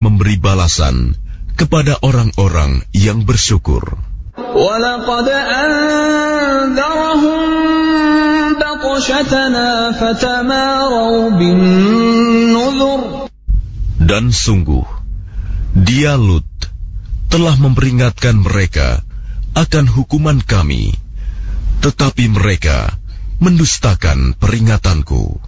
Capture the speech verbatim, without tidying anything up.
memberi balasan kepada orang-orang yang bersyukur. وَلَقَدْ أَنذَرَهُمْ بَطْشَتَنَا فَتَمَارَوْا بِالنُّذُرِ. Dan sungguh, dia Lut telah memperingatkan mereka akan hukuman kami, tetapi mereka mendustakan peringatanku.